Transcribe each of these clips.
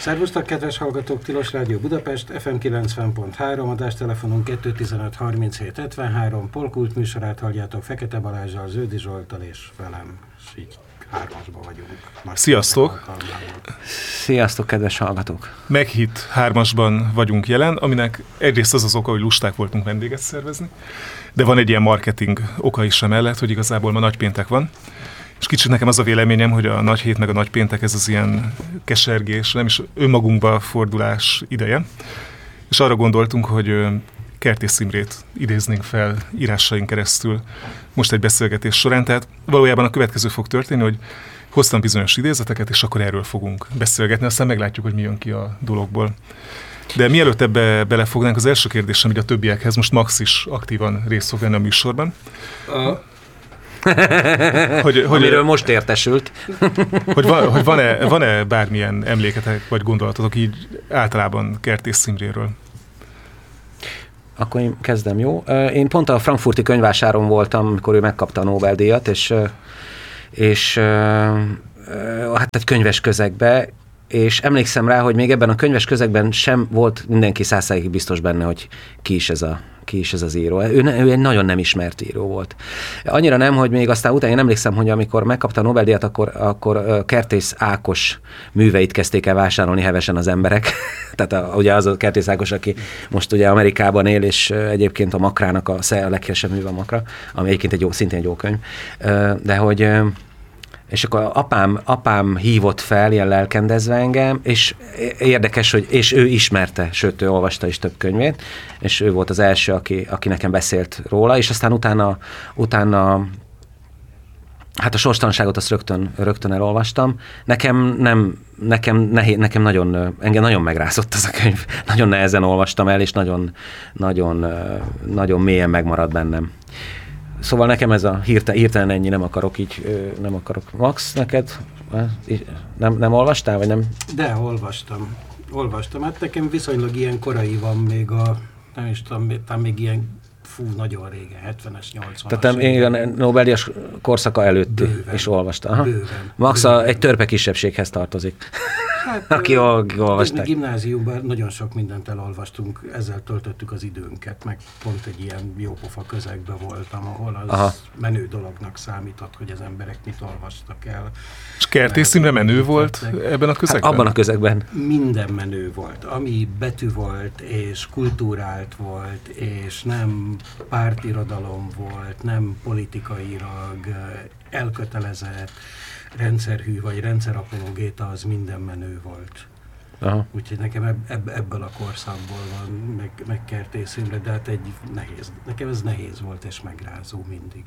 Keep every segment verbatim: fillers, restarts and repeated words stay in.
Szervusztok, kedves hallgatók! Tilos Rádió Budapest, ef em kilencven pont három, adástelefonunk kettő tizenöt harminchét hetvenhárom, Polkult műsorát halljátok Fekete Balázsral, Zöldi Zsolttal és velem, és így hármasban vagyunk. Nagy Sziasztok! Sziasztok, kedves hallgatók! Meghitt hármasban vagyunk jelen, aminek egyrészt az az oka, hogy lusták voltunk vendéget szervezni, de van egy ilyen marketing oka is emellett, hogy igazából ma nagypéntek van. És kicsit nekem az a véleményem, hogy a nagy hét meg a nagy péntek ez az ilyen kesergés, nem is önmagunkba fordulás ideje. És arra gondoltunk, hogy Kertész Imrét idéznénk fel írásaink keresztül most egy beszélgetés során. Tehát valójában a következő fog történni, hogy hoztam bizonyos idézeteket, és akkor erről fogunk beszélgetni. Aztán meglátjuk, hogy mi jön ki a dologból. De mielőtt ebbe belefognánk, az első kérdésem így a többiekhez, most Max is aktívan részt fog venni a műsorban. Uh. hogy, hogy, Amiről most értesült. hogy van, hogy van-e, van-e bármilyen emléketek vagy gondolatotok így általában Kertész Imréről? Akkor én kezdem, jó? Én pont a frankfurti könyvvásáron voltam, amikor ő megkapta a Nobel-díjat, és, és hát egy könyves közegbe, és emlékszem rá, hogy még ebben a könyves közegben sem volt mindenki száz százalékig biztos benne, hogy ki is ez, a, ki is ez az író. Ő, ne, ő egy nagyon nem ismert író volt. Annyira nem, hogy még aztán utána én emlékszem, hogy amikor megkapta a Nobel-díjat, akkor, akkor Kertész Ákos műveit kezdték el vásárolni hevesen az emberek. Tehát a, ugye az a Kertész Ákos, aki most ugye Amerikában él, és egyébként a Makrának a, a leghíresebb műve a Makra, ami egyébként egy jó, szintén egy jó könyv. De hogy... És akkor apám, apám hívott fel, ilyen lelkendezve engem, és érdekes, hogy és ő ismerte, sőt, ő olvasta is több könyvét, és ő volt az első, aki, aki nekem beszélt róla, és aztán utána, utána hát a sorstalanságot azt rögtön, rögtön elolvastam. Nekem nem, nekem, nehéz, nekem nagyon, engem nagyon megrázott ez a könyv. Nagyon nehezen olvastam el, és nagyon, nagyon, nagyon mélyen megmaradt bennem. Szóval nekem ez a hirtelen, hirtelen ennyi, nem akarok így, nem akarok. Max, neked nem, nem olvastál, vagy nem? De, olvastam. Olvastam. Hát nekem viszonylag ilyen korai van még a, nem is tudom, talán még ilyen, fú, nagyon régen, hetvenes, nyolcvanas. Tehát én a Nobel-díjas korszaka előtt bőven, is olvastam. Bőven. Max bőven. A, egy törpe kisebbséghez tartozik. Hát, aki olvasták. Gimnáziumban nagyon sok mindent elolvastunk, ezzel töltöttük az időnket, meg pont egy ilyen jópofa közegben voltam, ahol az Aha. menő dolognak számított, hogy az emberek mit olvastak el. És Kertész Imre menő volt tettek. Ebben a közegben? Hát abban a közegben. Minden menő volt, ami betű volt, és kultúrált volt, és nem pártirodalom volt, nem politikailag elkötelezett, rendszerhű vagy rendszerapologéta, az minden menő volt. Aha. Úgyhogy nekem ebb, ebb, ebből a korszakból van, meg, meg Kertész Imre, de hát egy nehéz, nekem ez nehéz volt és megrázó mindig.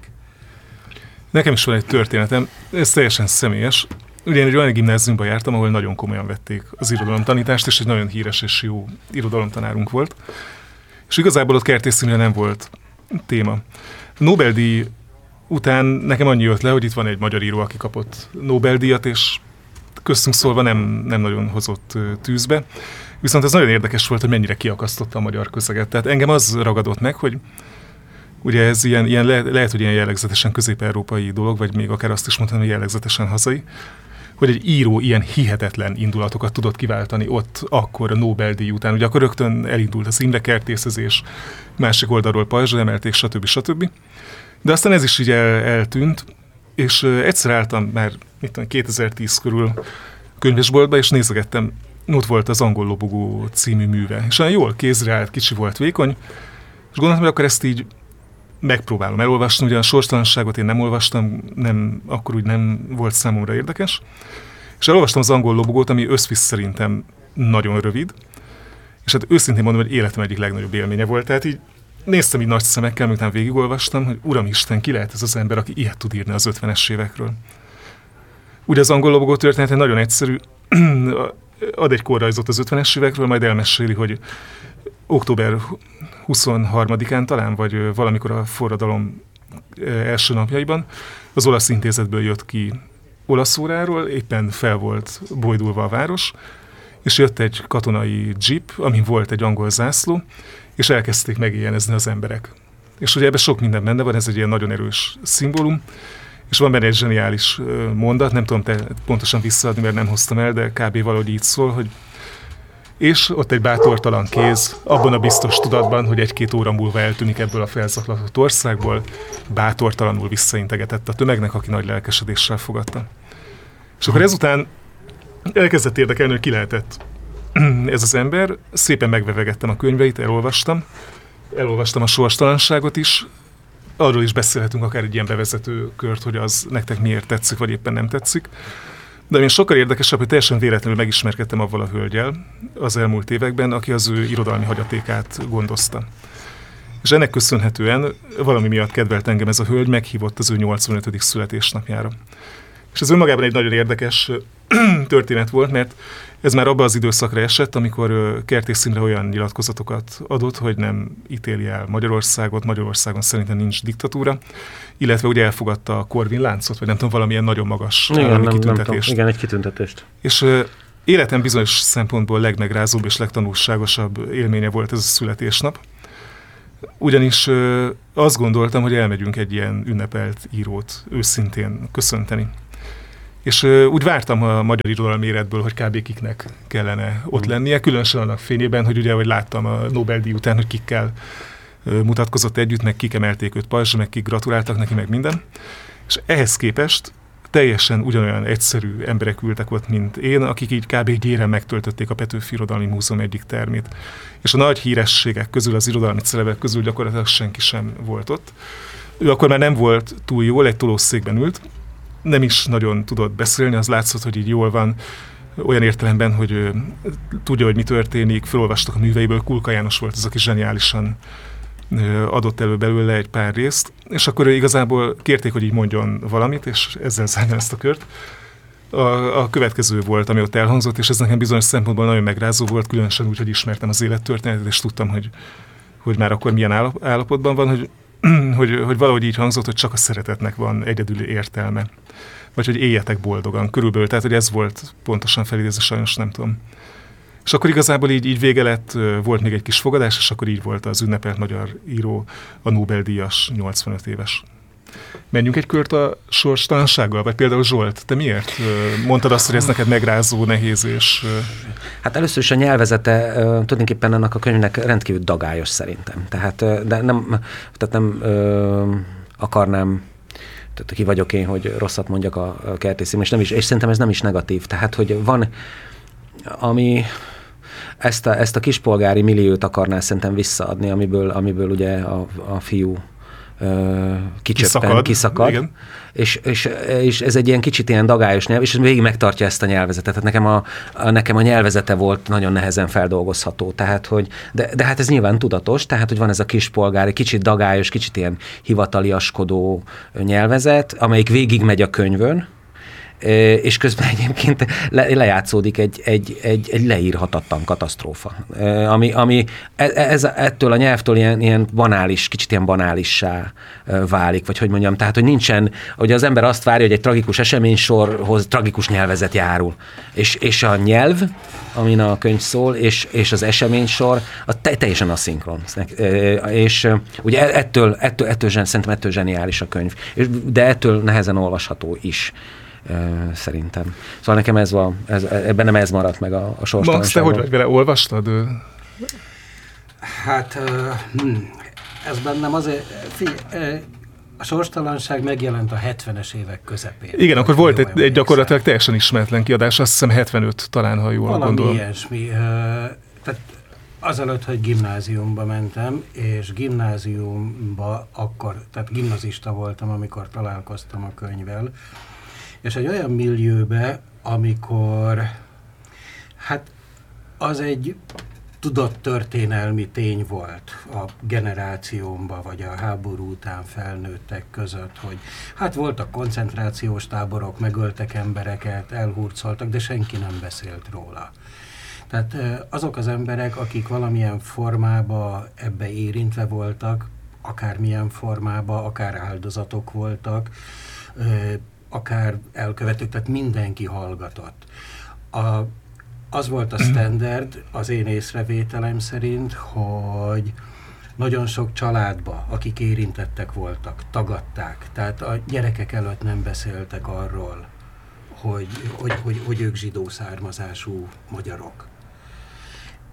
Nekem is van egy történetem, ez teljesen személyes. Ugye én egy olyan gimnáziumban jártam, ahol nagyon komolyan vették az irodalomtanítást, és egy nagyon híres és jó irodalomtanárunk volt. És igazából ott Kertész Imre nem volt téma. Nobel-díj után nekem annyi jött le, hogy itt van egy magyar író, aki kapott Nobel-díjat, és köztünk szólva nem, nem nagyon hozott tűzbe. Viszont ez nagyon érdekes volt, hogy mennyire kiakasztotta a magyar közeget. Tehát engem az ragadott meg, hogy ugye ez ilyen, ilyen le, lehet, hogy ilyen jellegzetesen közép-európai dolog, vagy még akár azt is mondhatom, hogy jellegzetesen hazai, hogy egy író ilyen hihetetlen indulatokat tudott kiváltani ott akkor a Nobel-díj után. Ugye akkor rögtön elindult az Imre kertészezés, másik oldalról pajzsra emelték, stb. stb. De aztán ez is így el, eltűnt, és uh, egyszer álltam már mit tudom, kétezer-tíz körül könyvesboltba, és nézegettem, ott volt az Angol lobogó című műve. És olyan jól kézre állt, kicsi volt, vékony, és gondoltam, hogy akkor ezt így megpróbálom elolvasni. Ugye a sorstalanságot én nem olvastam, nem, akkor úgy nem volt számomra érdekes. És elolvastam az Angol lobogót, ami összvisz szerintem nagyon rövid, és hát őszintén mondom, hogy életem egyik legnagyobb élménye volt. Tehát így néztem így nagy szemekkel, miután végigolvastam, hogy Uramisten, ki lehet ez az ember, aki ilyet tud írni az ötvenes évekről. Ugye az Angol lobogó története nagyon egyszerű, ad egy korrajzot az ötvenes évekről, majd elmeséli, hogy október huszonharmadikán talán, vagy valamikor a forradalom első napjaiban az olasz intézetből jött ki Olaszóráról, éppen fel volt bojdulva a város, és jött egy katonai jeep, amin volt egy angol zászló, és elkezdték megéjjelezni az emberek. És ugye ebben sok minden benne van, ez egy ilyen nagyon erős szimbólum, és van benne egy zseniális mondat, nem tudom te pontosan visszaadni, mert nem hoztam el, de kb. Valahogy így szól, hogy És ott egy bátortalan kéz, abban a biztos tudatban, hogy egy-két óra múlva eltűnik ebből a felzaklatott országból, bátortalanul visszaintegetett a tömegnek, aki nagy lelkesedéssel fogadta. És akkor ezután elkezdett érdekelni, hogy ki lehetett ez az ember. Szépen megvevegettem a könyveit, elolvastam. Elolvastam a sorstalanságot is. Arról is beszélhetünk akár egy ilyen bevezető kört, hogy az nektek miért tetszik, vagy éppen nem tetszik. De én sokkal érdekesebb, hogy teljesen véletlenül megismerkedtem avval a hölgyel az elmúlt években, aki az ő irodalmi hagyatékát gondozta. És ennek köszönhetően valami miatt kedvelt engem ez a hölgy, meghívott az ő nyolcvanötödik születésnapjára. És ez önmagában egy nagyon érdekes történet volt, mert ez már abban az időszakra esett, amikor Kertész Imre olyan nyilatkozatokat adott, hogy nem ítéli el Magyarországot, Magyarországon szerintem nincs diktatúra, illetve ugye elfogadta a Korvin láncot, vagy nem tudom, valamilyen nagyon magas igen, állami nem, kitüntetést. Nem tudom. Igen, egy kitüntetést. És uh, életem bizonyos szempontból legmegrázóbb és legtanulságosabb élménye volt ez a születésnap. Ugyanis uh, azt gondoltam, hogy elmegyünk egy ilyen ünnepelt írót őszintén köszönteni. És uh, úgy vártam a magyar irodalmi életből, hogy kb. Kiknek kellene ott lennie, különösen annak fényében, hogy ugye, hogy láttam a Nobel-díj után, hogy kikkel uh, mutatkozott együtt, meg kik emelték őt pajzsra, meg kik gratuláltak neki, meg minden. És ehhez képest teljesen ugyanolyan egyszerű emberek ültek ott, mint én, akik így kb. Gyéren megtöltötték a Petőfi Irodalmi Múzeum egyik termét. És a nagy hírességek közül, az irodalmi celebek közül gyakorlatilag senki sem volt ott. Ő akkor már nem volt túl jól, egy tolószékben ült, nem is nagyon tudott beszélni, az látszott, hogy így jól van, olyan értelemben, hogy ő, tudja, hogy mi történik, felolvastak a műveiből, Kulka János volt az, aki zseniálisan adott elő belőle egy pár részt, és akkor ő igazából kérték, hogy így mondjon valamit, és ezzel zárjam ezt a kört. A, a következő volt, ami ott elhangzott, és ez nekem bizonyos szempontból nagyon megrázó volt, különösen úgy, hogy ismertem az élettörténetet, és tudtam, hogy, hogy már akkor milyen állapotban van, hogy, hogy, hogy valahogy így hangzott, hogy csak a szeretetnek van egyedüli értelme. Vagy hogy éljetek boldogan, körülbelül, tehát hogy ez volt pontosan felidézve, sajnos nem tudom. És akkor igazából így, így vége lett, volt még egy kis fogadás, és akkor így volt az ünnepelt magyar író, a Nobel-díjas nyolcvanöt éves. Menjünk egy kört a sorstalansággal, vagy például Zsolt, te miért mondtad azt, hogy ez neked megrázó, nehéz és... Hát először is a nyelvezete tulajdonképpen ennek a könyvnek rendkívül dagályos szerintem. Tehát, de nem, tehát nem ö, akarnám, tehát ki vagyok én, hogy rosszat mondjak a Kertész, és, nem is, és szerintem ez nem is negatív. Tehát, hogy van, ami ezt a, ezt a kispolgári milliót akarná szerintem visszaadni, amiből, amiből ugye a, a fiú kicsöppen, kiszakad, kiszakad és, és, és ez egy ilyen kicsit ilyen dagályos nyelv, és végig megtartja ezt a nyelvezetet. Tehát nekem a, a, nekem a nyelvezete volt nagyon nehezen feldolgozható. Tehát, hogy, de, de hát ez nyilván tudatos, tehát, hogy van ez a kispolgári, kicsit dagályos, kicsit ilyen hivataliaskodó nyelvezet, amelyik végig megy a könyvön, és közben egyébként le, lejátszódik egy, egy, egy, egy leírhatatlan katasztrófa, ami, ami ez, ettől a nyelvtől ilyen, ilyen banális, kicsit ilyen banálissá válik, vagy hogy mondjam, tehát, hogy nincsen, hogy az ember azt várja, hogy egy tragikus eseménysorhoz tragikus nyelvezet járul, és, és a nyelv, amin a könyv szól, és, és az eseménysor, az te, teljesen aszinkron. És ugye ettől, ettől, ettől, szerintem ettől zseniális a könyv, de ettől nehezen olvasható is. Uh, szerintem. Szóval nekem ez van, ez, ebben nem ez maradt meg a, a sorstalanságon. Max, te hogy vagy vele? Olvastad? Hát uh, ez bennem azért, figyelj, a sorstalanság megjelent a hetvenes évek közepén. Igen, akkor volt egy, egy gyakorlatilag teljesen ismeretlen kiadás, azt hiszem hetvenöt talán, ha jól Valami gondolom. Valami ilyesmi. Uh, tehát azelőtt, hogy gimnáziumba mentem, és gimnáziumba akkor, tehát gimnazista voltam, amikor találkoztam a könyvvel, és egy olyan millióbe, amikor hát az egy tudott történelmi tény volt a generációmban, vagy a háború után felnőttek között, hogy hát voltak koncentrációs táborok, megöltek embereket, elhurcoltak, de senki nem beszélt róla. Tehát azok az emberek, akik valamilyen formában ebbe érintve voltak, akármilyen formában, akár áldozatok voltak, akár elkövetők, tehát mindenki hallgatott. A, az volt a standard, az én észrevételem szerint, hogy nagyon sok családba, akik érintettek voltak, tagadták. Tehát a gyerekek előtt nem beszéltek arról, hogy, hogy, hogy, hogy ők zsidó származású magyarok.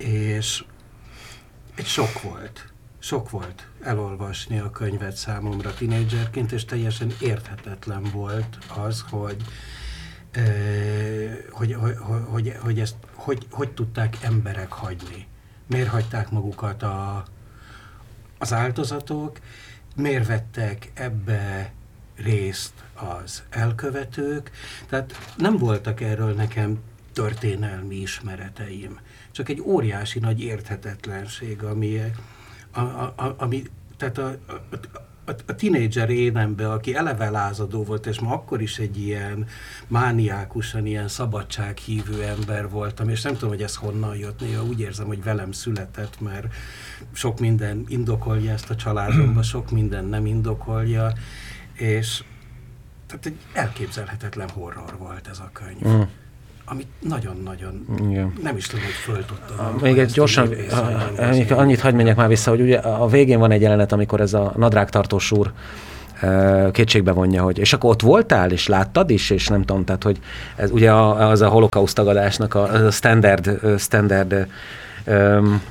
és egy sok volt. Sok volt elolvasni a könyvet számomra tínédzserként, és teljesen érthetetlen volt az, hogy, e, hogy, hogy, hogy, hogy ezt hogy, hogy tudták emberek hagyni. Miért hagyták magukat a, az áldozatok, miért vettek ebbe részt az elkövetők. Tehát nem voltak erről nekem történelmi ismereteim. Csak egy óriási nagy érthetetlenség, ami, a, a, a, ami tehát a, a, a, a tínédzser énemben, aki eleve lázadó volt, és ma akkor is egy ilyen mániákusan, ilyen szabadsághívő ember voltam, és nem tudom, hogy ez honnan jött, néha úgy érzem, hogy velem született, mert sok minden indokolja ezt a családomba, sok minden nem indokolja, és tehát egy elképzelhetetlen horror volt ez a könyv. Mm. Amit nagyon-nagyon igen. Nem is tudom, hogy föl tudtam. Még egy gyorsan, a, annyit hadd menjek már vissza, hogy ugye a végén van egy jelenet, amikor ez a nadrágtartós úr kétségbe vonja, hogy és akkor ott voltál, és láttad is, és nem tudom, tehát, hogy ez ugye a, az a holokauszt tagadásnak a, a standard, standard um,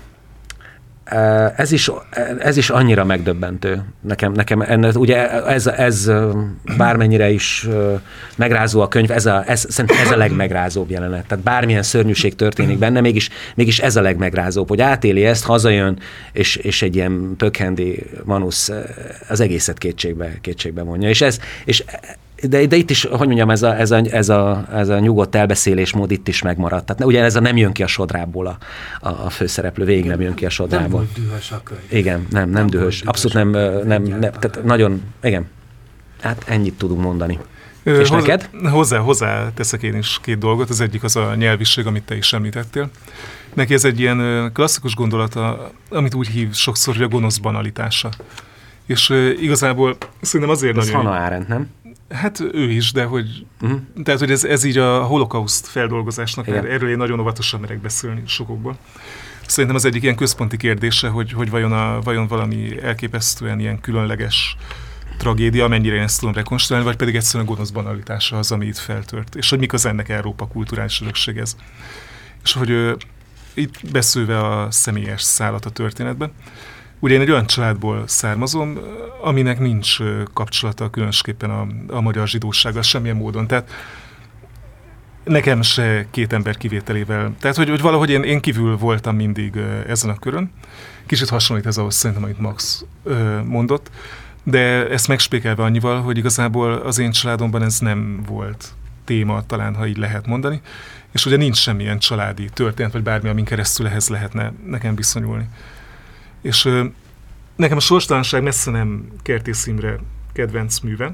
Ez is, ez is annyira megdöbbentő. Nekem, nekem enne, ugye ez, ez bármennyire is megrázó a könyv, ez a, ez, szerintem ez a legmegrázóbb jelenet. Tehát bármilyen szörnyűség történik benne, mégis, mégis ez a legmegrázóbb, hogy átéli ezt, hazajön, és, és egy ilyen pökhendi manusz az egészet kétségbe, kétségbe vonja. És ez, és De, de itt is, hogy mondjam, ez a, ez, a, ez, a, ez a nyugodt elbeszélésmód itt is megmaradt. Tehát ugye ez a nem jön ki a sodrából a, a, a főszereplő, végig nem jön ki a sodrából. Nem volt dühös a könyv. Igen, nem, nem, nem dühös. Abszolút nem, nem, nem, tehát nagyon, igen. Hát ennyit tudunk mondani. Ö, És hozzá, neked? Hozzá, hozzá teszek én is két dolgot. Az egyik az a nyelviség, amit te is említettél. Neki ez egy ilyen klasszikus gondolata, amit úgy hív sokszor, hogy a gonosz banalitása. És uh, igazából szerintem azért ez nagyon... Hannah Arendt, nem? Hát ő is, de hogy, uh-huh. tehát, hogy ez, ez így a holokauszt feldolgozásnak, igen. Erről én nagyon óvatosan merek beszélni sokokból. Szerintem az egyik ilyen központi kérdése, hogy, hogy vajon, a, vajon valami elképesztően ilyen különleges tragédia, amennyire én ezt tudom rekonstruálni, vagy pedig egyszerűen a gonosz banalitása az, ami itt feltört. És hogy mik az ennek Európa kulturális örökséghez. És hogy ö, itt beszélve a személyes szállat a történetben, ugye én egy olyan családból származom, aminek nincs kapcsolata különösképpen a, a magyar zsidósággal semmilyen módon. Tehát nekem se két ember kivételével. Tehát, hogy, hogy valahogy én, én kívül voltam mindig ezen a körön. Kicsit hasonlít ez ahhoz szerintem, amit Max mondott. De ezt megspékelve annyival, hogy igazából az én családomban ez nem volt téma, talán, ha így lehet mondani. És ugye nincs semmilyen családi történet, vagy bármi, amin keresztül ehhez lehetne nekem viszonyulni. És ö, nekem a sorstalanság messze nem Kertész Imre kedvenc műve,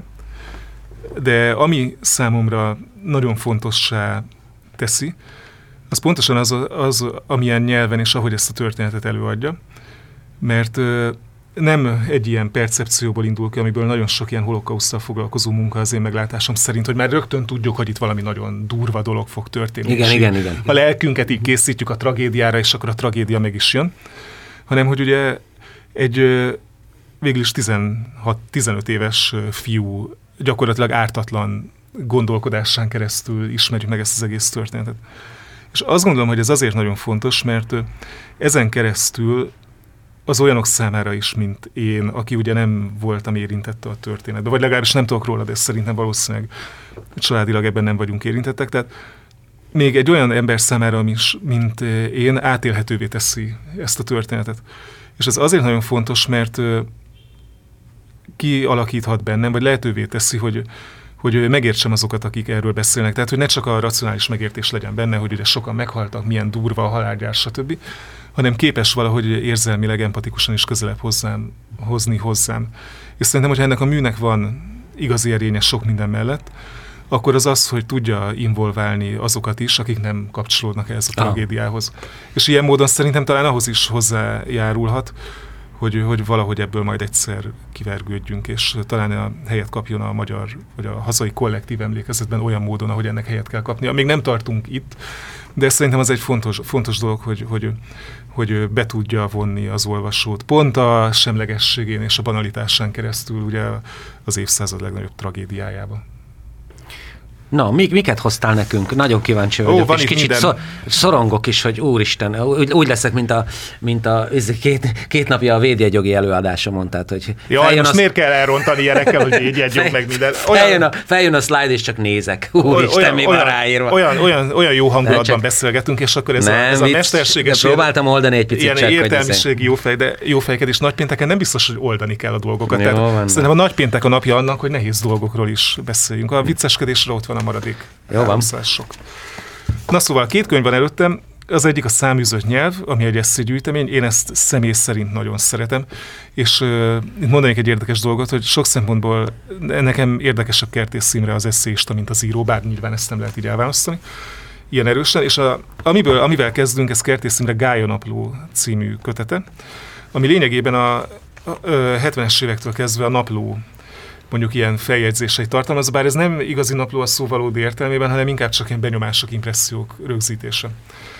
de ami számomra nagyon fontossá teszi, az pontosan az, az amilyen nyelven és ahogy ezt a történetet előadja, mert ö, nem egy ilyen percepcióból indul ki, amiből nagyon sok ilyen holokauszttal foglalkozó munka az én meglátásom szerint, hogy már rögtön tudjuk, hogy itt valami nagyon durva dolog fog történni. Igen, igen, igen. A lelkünket így készítjük a tragédiára, és akkor a tragédia meg is jön. Hanem, hogy ugye egy végül is tizenhat-tizenöt éves fiú gyakorlatilag ártatlan gondolkodásán keresztül ismerjük meg ezt az egész történetet. És azt gondolom, hogy ez azért nagyon fontos, mert ezen keresztül az olyanok számára is, mint én, aki ugye nem voltam érintette a történetbe, vagy legalábbis nem tudok róla, de szerintem valószínűleg családilag ebben nem vagyunk érintettek, tehát még egy olyan ember számára, mint én, átélhetővé teszi ezt a történetet. És ez azért nagyon fontos, mert kialakíthat bennem, vagy lehetővé teszi, hogy, hogy megértsem azokat, akik erről beszélnek. Tehát, hogy ne csak a racionális megértés legyen benne, hogy ugye sokan meghaltak, milyen durva a halálgyár, stb., hanem képes valahogy érzelmileg, empatikusan is közelebb hozzám, hozni hozzám. És szerintem, hogy ennek a műnek van igazi erénye sok minden mellett, akkor az az, hogy tudja involválni azokat is, akik nem kapcsolódnak ehhez a tragédiához. Ah. És ilyen módon szerintem talán ahhoz is hozzájárulhat, hogy, hogy valahogy ebből majd egyszer kivergődjünk, és talán a helyet kapjon a magyar, vagy a hazai kollektív emlékezetben olyan módon, ahogy ennek helyet kell kapnia. Még nem tartunk itt, de szerintem az egy fontos, fontos dolog, hogy, hogy, hogy be tudja vonni az olvasót. Pont a semlegességén és a banalitásán keresztül ugye az évszázad legnagyobb tragédiájába. Na, mi, miket hoztál nekünk? Nagyon kíváncsi vagyok. Ó, és kicsit szor, szorongok is, hogy úristen, úgy, úgy leszek, mint a, mint a két, két napja a védjegyjogi előadásomon. Tehát, hogy Jaj, most az... miért kell elrontani ilyenekkel, hogy védjegyjog meg minden? Olyan... Feljön, a, feljön a slide, és csak nézek. Úristen, mi van ráírva. Olyan, olyan, olyan jó hangulatban csak... beszélgetünk, és akkor ez nem, a, ez a mesterséges... Próbáltam oldani egy picit ilyen csak, értelmiségi jófej, de jófejkedés nagypénteken nem biztos, hogy oldani kell a dolgokat. Jó, tehát, szerintem a nagypéntek a napja annak, hogy nehéz dolgokról is beszéljünk. A vicceskedésre ott van a maradék. Jó van. Sok. Na szóval két könyv van előttem, az egyik a Száműzött nyelv, ami egy esszégyűjtemény, én ezt személy szerint nagyon szeretem, és uh, mondanék egy érdekes dolgot, hogy sok szempontból nekem érdekesebb Kertész Imre az esszéista, mint az író, bár nyilván ezt nem lehet így elválasztani, ilyen erősen, és a, amiből, amivel kezdünk, ez Kertész Imre Gálya-napló című kötete, ami lényegében a, a, a hetvenes évektől kezdve a napló mondjuk ilyen feljegyzéseit tartalmaz, bár ez nem igazi napló a szó valódi értelmében, hanem inkább csak ilyen benyomások, impressziók rögzítése.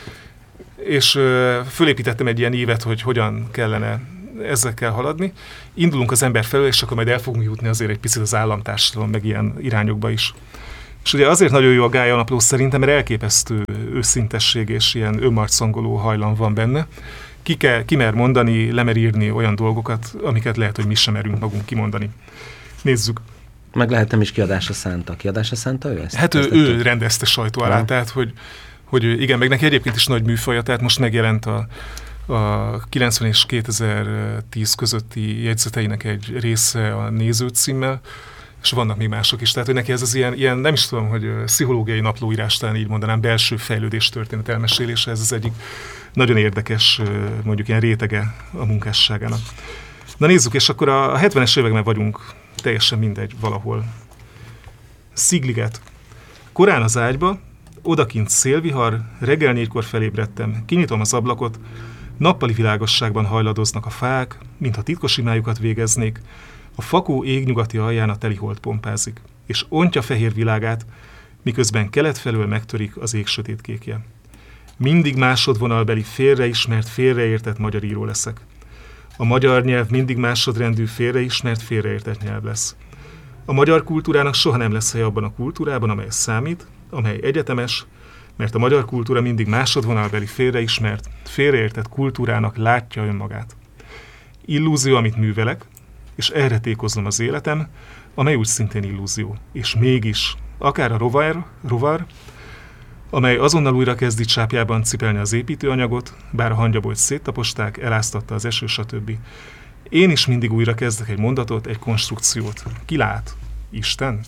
És ö, fölépítettem egy ilyen évet, hogy hogyan kellene ezekkel haladni. Indulunk az ember felől, és akkor majd el fogunk jutni azért egy picit az államtársadalom, meg ilyen irányokba is. És ugye azért nagyon jó a Gálya napló szerintem, mert elképesztő őszintesség és ilyen önmarcangoló hajlam van benne. Ki, kell, ki mer mondani, lemer írni olyan dolgokat, amiket lehet, hogy mi sem merünk magunk kimondani. Nézzük. Meg lehet nem is kiadásra szánta. Kiadásra szánta ő ezt? Hát ő, ő rendezte sajtó alá, tehát hogy, hogy igen, meg neki egyébként is nagy műfaja, tehát most megjelent a, a kilencven és kétezer-tíz közötti jegyzeteinek egy része a Néző címmel, és vannak még mások is. Tehát, hogy neki ez az ilyen, ilyen nem is tudom, hogy pszichológiai naplóírás, talán így mondanám, belső fejlődés történet elmesélése, ez az egyik nagyon érdekes, mondjuk ilyen rétege a munkásságának. Na nézzük, és akkor a hetvenes években vagyunk, teljesen mindegy, valahol. Szigliget. Korán az ágyba, odakint szélvihar, reggel négykor felébredtem, kinyitom az ablakot, nappali világosságban hajladoznak a fák, mintha titkos imájukat végeznék, a fakó ég nyugati alján a telihold pompázik, és ontja fehér világát, miközben kelet felől megtörik az ég sötétkékje. Mindig másodvonalbeli félreismert, félreértett magyar író leszek. A magyar nyelv mindig másodrendű, félreismert, félreértett nyelv lesz. A magyar kultúrának soha nem lesz helye abban a kultúrában, amely számít, amely egyetemes, mert a magyar kultúra mindig másodvonalbeli, félreismert, félreértett kultúrának látja önmagát. Illúzió, amit művelek, és erre tékozom az életem, amely úgy szintén illúzió. És mégis, akár a rovar, rovar amely azonnal újra kezdi csápjában cipelni az építőanyagot, bár a hangyabolyt széttaposták, eláztatta az eső, stb. Én is mindig újra kezdek egy mondatot, egy konstrukciót. Ki lát? Isten?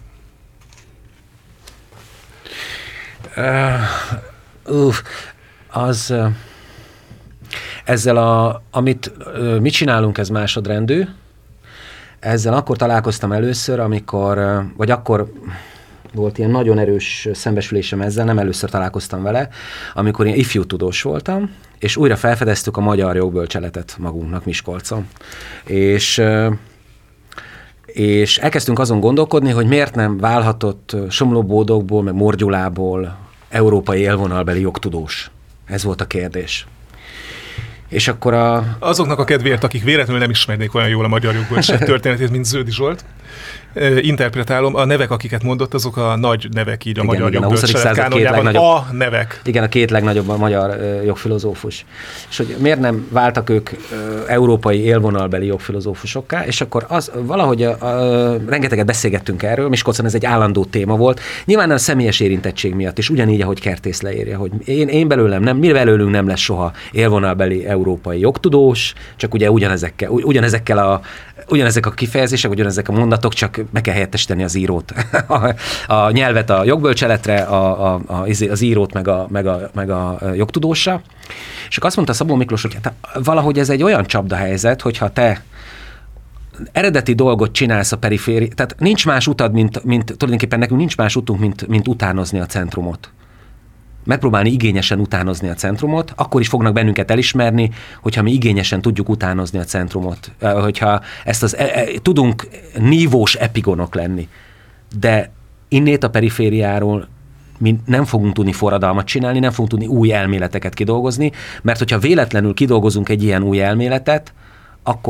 Uh, uh, az uh, ezzel a, amit uh, mit csinálunk, ez másodrendű. Ezzel akkor találkoztam először, amikor, uh, vagy akkor volt ilyen nagyon erős szembesülésem ezzel, nem először találkoztam vele, amikor én ifjú tudós voltam, és újra felfedeztük a magyar jogbölcseletet magunknak Miskolcon. És, és elkezdtünk azon gondolkodni, hogy miért nem válhatott Somló-Bódogból, meg Morgyulából európai élvonalbeli jogtudós. Ez volt a kérdés. És akkor a... Azoknak a kedvéért, akik véletlenül nem ismernék olyan jól a magyar jogbölcselet történetét, mint Zöldi Zsolt, interpretálom, a nevek, akiket mondott, azok a nagy nevek így a igen, magyar jogbölcselet kánonjában, a nevek. Igen, a két legnagyobb a magyar uh, jogfilozófus. És hogy miért nem váltak ők uh, európai élvonalbeli jogfilozófusokká, és akkor az, valahogy uh, uh, rengeteget beszélgettünk erről, Miskolcon ez egy állandó téma volt, nyilván a személyes érintettség miatt is, ugyanígy, ahogy Kertész leírja, hogy én, én belőlem nem, mi belőlünk nem lesz soha élvonalbeli európai jogtudós, csak ugye ugyanezekkel, ugyanezekkel a, ugyanezek a kifejezések, ugyanezek a mondatok, csak meg kell helyettesíteni az írót. a, a nyelvet a jogbölcseletre, a, a, a, az írót meg a, meg, a, meg a jogtudósra. És akkor azt mondta Szabó Miklós, hogy hát valahogy ez egy olyan csapdahelyzet, hogyha te eredeti dolgot csinálsz a periféri, tehát nincs más utad, mint, mint tulajdonképpen nekünk nincs más utunk, mint, mint utánozni a centrumot. Megpróbálni igényesen utánozni a centrumot, akkor is fognak bennünket elismerni, hogyha mi igényesen tudjuk utánozni a centrumot. Hogyha ezt az, e, e, tudunk nívós epigonok lenni. De innét a perifériáról mi nem fogunk tudni forradalmat csinálni, nem fogunk tudni új elméleteket kidolgozni, mert hogyha véletlenül kidolgozunk egy ilyen új elméletet, akkor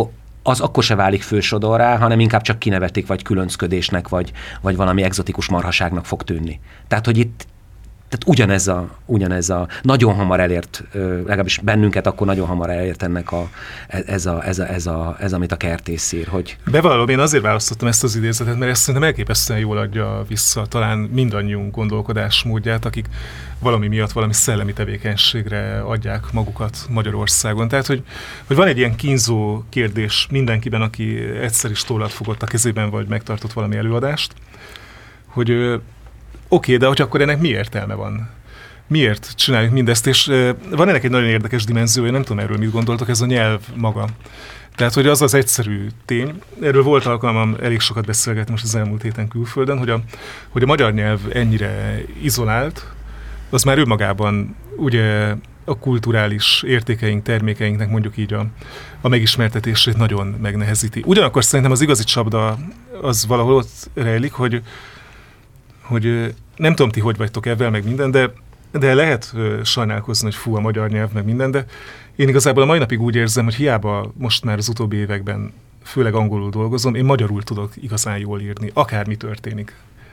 az akkor se válik fősodorrá, hanem inkább csak kinevetik, vagy különcködésnek, vagy, vagy valami egzotikus marhaságnak fog tűnni. Tehát, hogy itt tehát ugyanez a, ugyanez a nagyon hamar elért, legalábbis bennünket akkor nagyon hamar elért ennek a, ez, a, ez, a, ez, a, ez, amit a Kertész ír, hogy... Bevallom, én azért választottam ezt az idézetet, mert ezt szerintem elképesztően jól adja vissza talán mindannyiunk gondolkodásmódját, akik valami miatt valami szellemi tevékenységre adják magukat Magyarországon. Tehát, hogy, hogy van egy ilyen kínzó kérdés mindenkiben, aki egyszer is tollat fogott a kezében, vagy megtartott valami előadást, hogy Oké, okay, de hogy akkor ennek mi értelme van? Miért csináljuk mindezt? És uh, van ennek egy nagyon érdekes dimenziója, nem tudom erről mit gondoltok, ez a nyelv maga. Tehát, hogy az az egyszerű tény, erről volt alkalmam elég sokat beszélgetni most az elmúlt héten külföldön, hogy a, hogy a magyar nyelv ennyire izolált, az már önmagában ugye a kulturális értékeink, termékeinknek mondjuk így a, a megismertetését nagyon megnehezíti. Ugyanakkor szerintem az igazi csapda az valahol ott rejlik, hogy hogy nem tudom ti, hogy vagytok ebben, meg minden, de, de lehet uh, sajnálkozni, hogy fú, a magyar nyelv, meg minden, de én igazából a mai napig úgy érzem, hogy hiába most már az utóbbi években főleg angolul dolgozom, én magyarul tudok igazán jól írni, akármi történik.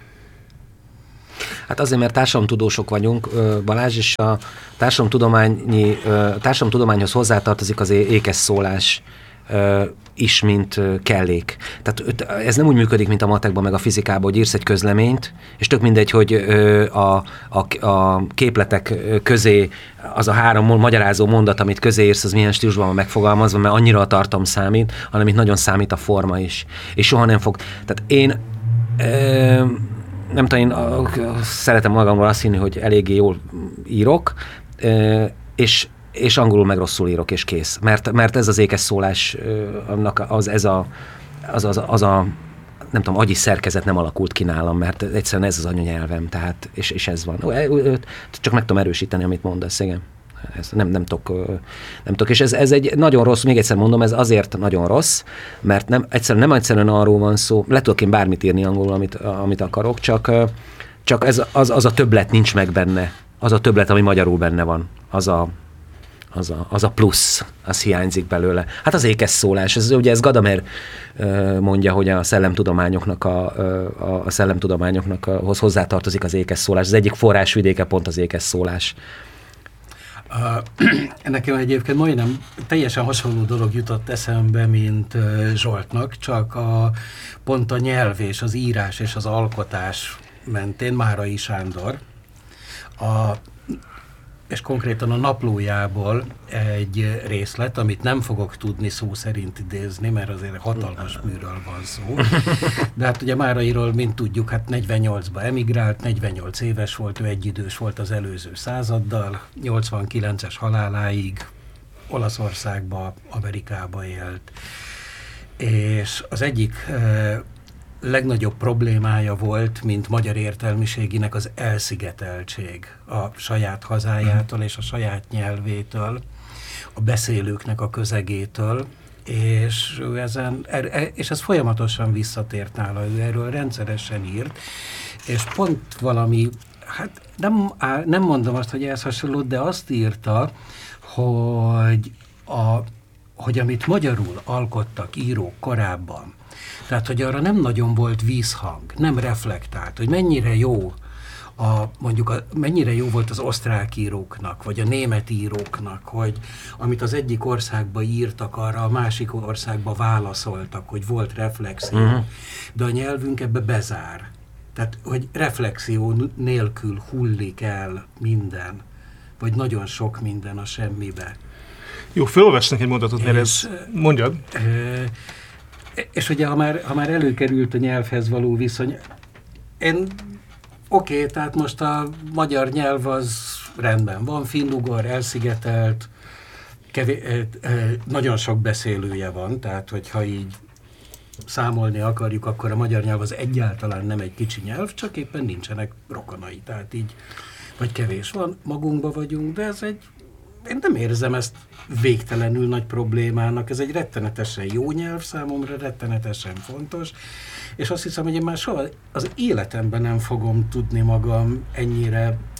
Hát azért, mert társadalomtudósok vagyunk, Balázs, és a társadalomtudományi, társadalomtudományhoz hozzátartozik az ékes szólás is, mint kellék. Tehát ez nem úgy működik, mint a matekban, meg a fizikában, hogy írsz egy közleményt, és tök mindegy, hogy a, a, a képletek közé az a három magyarázó mondat, amit közé írsz, az milyen stílusban van megfogalmazva, mert annyira a tartalom számít, hanem itt nagyon számít a forma is. És soha nem fog... Tehát én... Ö, nem tudom, én szeretem magamról azt hinni, hogy eléggé jól írok, és és angolul meg rosszul írok, és kész. Mert, mert ez az ékes szólás, annak az, ez a, az, az, az a, nem tudom, agyi szerkezet nem alakult ki nálam, mert egyszerűen ez az anyanyelvem, tehát, és, és ez van. Csak meg tudom erősíteni, amit mondasz, igen. Ez nem, nem tudok, nem tudok. És ez, ez egy nagyon rossz, még egyszer mondom, ez azért nagyon rossz, mert nem egyszerűen, nem egyszerűen arról van szó, le tudok én bármit írni angolul, amit, amit akarok, csak, csak ez, az, az a többlet nincs meg benne. Az a többlet, ami magyarul benne van. Az a Az a, az a plusz, az hiányzik belőle. Hát az ékes szólás, ez, ugye ez Gadamer mondja, hogy a szellemtudományoknak a, a, a szellemtudományoknak hoz hozzátartozik az ékes szólás. Az egyik forrásvidéke pont az ékes szólás. Uh, nekem egyébként majdnem teljesen hasonló dolog jutott eszembe, mint uh, Zsoltnak, csak a, pont a nyelv és az írás és az alkotás mentén Márai Sándor. A és konkrétan a naplójából egy részlet, amit nem fogok tudni szó szerint idézni, mert azért hatalmas műről van szó. De hát ugye Márairól, mint tudjuk, hát negyvennyolcban emigrált, negyvennyolc éves volt, ő egyidős volt az előző századdal, nyolcvankilences haláláig Olaszországba, Amerikába élt. És az egyik eh, legnagyobb problémája volt, mint magyar értelmiséginek az elszigeteltség a saját hazájától és a saját nyelvétől, a beszélőknek a közegétől, és ő ezen, és ez folyamatosan visszatért nála, ő erről rendszeresen írt, és pont valami, hát nem, nem mondom azt, hogy ehhez hasonló, de azt írta, hogy, a, hogy amit magyarul alkottak írók korábban, tehát, hogy arra nem nagyon volt vízhang, nem reflektált, hogy mennyire jó, a, mondjuk a, mennyire jó volt az osztrák íróknak, vagy a német íróknak, hogy amit az egyik országba írtak, arra a másik országba válaszoltak, hogy volt reflexió, uh-huh. de a nyelvünk ebbe bezár. Tehát, hogy reflexió nélkül hullik el minden, vagy nagyon sok minden a semmibe. Jó, felolvasnak egy mondatot, mert ez... Mondjad. E, És ugye, ha már, ha már előkerült a nyelvhez való viszony, én oké, okay, tehát most a magyar nyelv az rendben van, finnugor, elszigetelt, kevés, eh, eh, nagyon sok beszélője van, tehát hogyha így számolni akarjuk, akkor a magyar nyelv az egyáltalán nem egy kicsi nyelv, csak éppen nincsenek rokonai, tehát így, vagy kevés van, magunkba vagyunk, de ez egy, én nem érzem ezt végtelenül nagy problémának. Ez egy rettenetesen jó nyelv számomra, rettenetesen fontos, és azt hiszem, hogy én már soha az életemben nem fogom tudni magam ennyire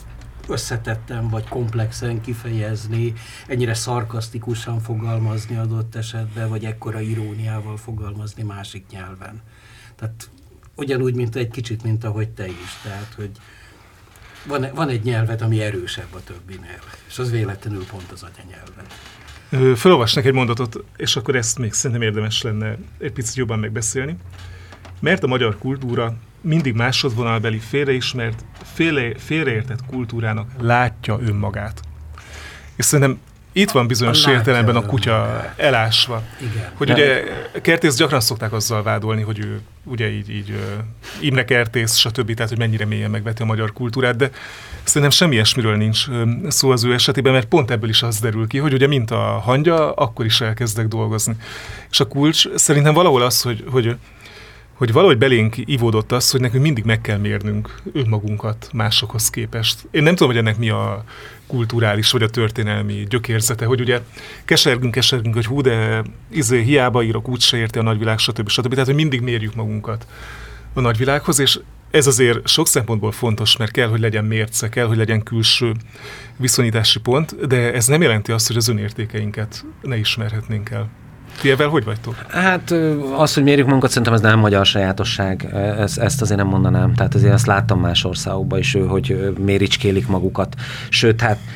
összetetten vagy komplexen kifejezni, ennyire szarkasztikusan fogalmazni adott esetben, vagy ekkora iróniával fogalmazni másik nyelven. Tehát ugyanúgy, mint egy kicsit, mint ahogy te is. Tehát, hogy van, van egy nyelved, ami erősebb a többinél, és az véletlenül pont az anyanyelved. Felolvasnak egy mondatot, és akkor ezt még szerintem érdemes lenne egy picit jobban megbeszélni. Mert a magyar kultúra mindig másodvonalbeli félreismert, félre, félreértett kultúrának látja önmagát. És szerintem itt van bizonyos a értelemben a kutya magát elásva. Igen. Hogy ugye Kertész gyakran szokták azzal vádolni, hogy ő ugye így, így uh, Imre Kertész, stb., tehát hogy mennyire mélyen megveti a magyar kultúrát, de szerintem semmi ilyesmiről nincs uh, szó az ő esetében, mert pont ebből is az derül ki, hogy ugye mint a hangya, akkor is elkezdek dolgozni. És a kulcs szerintem valahol az, hogy, hogy hogy valahogy belénk ivódott az, hogy nekünk mindig meg kell mérnünk önmagunkat másokhoz képest. Én nem tudom, hogy ennek mi a kulturális vagy a történelmi gyökérzete, hogy ugye kesergünk, kesergünk, hogy hú, de izé, hiába írok, úgyse érti a nagyvilág, stb. stb. Tehát, hogy mindig mérjük magunkat a nagyvilághoz, és ez azért sok szempontból fontos, mert kell, hogy legyen mérce, kell, hogy legyen külső viszonyítási pont, de ez nem jelenti azt, hogy az önértékeinket ne ismerhetnénk el. Ti ebben hogy vagytok? Hát az, hogy mérjük magunkat, szerintem ez nem magyar sajátosság. Ezt, ezt azért nem mondanám. Tehát azért azt láttam más országokban is, hogy méricskélik magukat. Sőt, hát